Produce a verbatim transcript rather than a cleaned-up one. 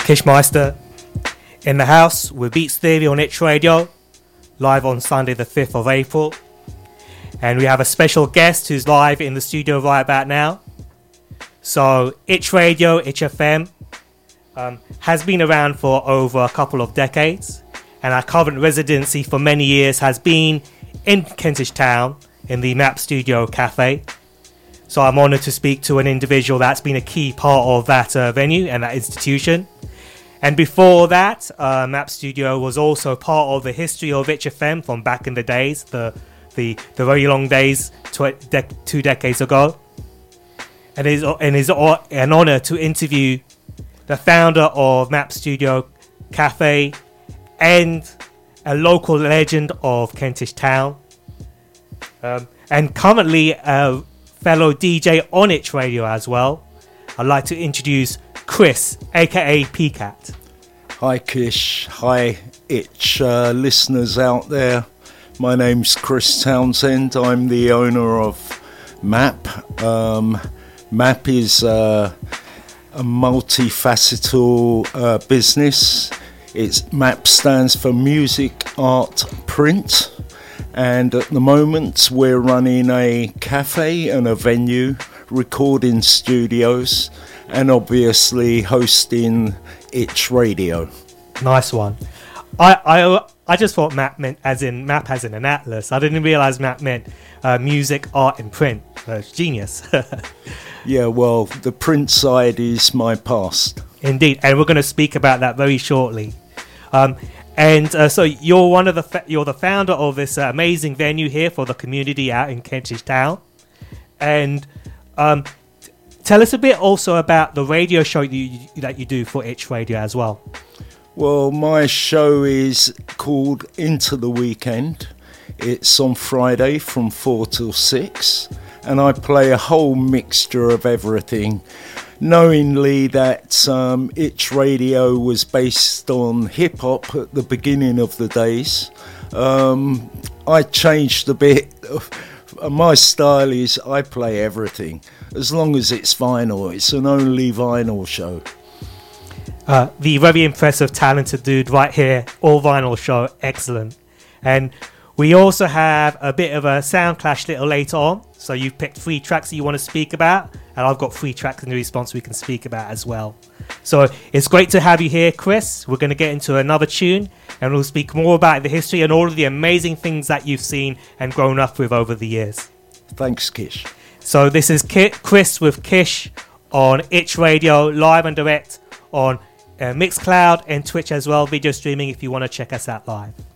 Kishmeister in the house with Beats Theory on Itch Radio, live on Sunday the fifth of April. And we have a special guest who's live in the studio right about now. So Itch Radio, Itch F M, um, has been around for over a couple of decades, and our current residency for many years has been in Kentish Town in the Map Studio Cafe. So I'm honoured to speak to an individual that's been a key part of that uh, venue and that institution. And before that, uh, Map Studio was also part of the history of Itch F M from back in the days, the the, the very long days, tw- de- two decades ago. And it is, and it is an honour to interview the founder of Map Studio Cafe and a local legend of Kentish Town, um, and currently a fellow D J on Itch Radio as well. I'd like to introduce Chris, aka P Cat. Hi Kish, hi Itch uh, listeners out there. My name's Chris Townsend. I'm the owner of Map. Um, Map is uh, a multifaceted uh, business. It's Map stands for Music, Art, Print. And at the moment we're running a cafe and a venue, recording studios, and obviously hosting Itch Radio. Nice one. I I I just thought map meant as in map as in an atlas. I didn't realise map meant uh, music, art and print. Uh, genius. Yeah, well, the print side is my past. Indeed, and we're going to speak about that very shortly. Um, and uh, so you're one of the fa- you're the founder of this uh, amazing venue here for the community out in Kentish Town, and um, tell us a bit also about the radio show that you, that you do for Itch Radio as well. Well, my show is called Into the Weekend. It's on Friday from four till six, and I play a whole mixture of everything. Knowingly that um, Itch Radio was based on hip-hop at the beginning of the days, um, I changed a bit. My style is I play everything, as long as it's vinyl. It's an only vinyl show. Uh, the very impressive, talented dude right here, all vinyl show, excellent. And we also have a bit of a sound clash little later on. So you've picked three tracks that you want to speak about, and I've got three tracks in the response we can speak about as well. So it's great to have you here, Chris. We're going to get into another tune, and we'll speak more about the history and all of the amazing things that you've seen and grown up with over the years. Thanks, Kish. So this is Ki- Chris with Kish on Itch Radio, live and direct on uh, Mixcloud and Twitch as well, video streaming if you want to check us out live.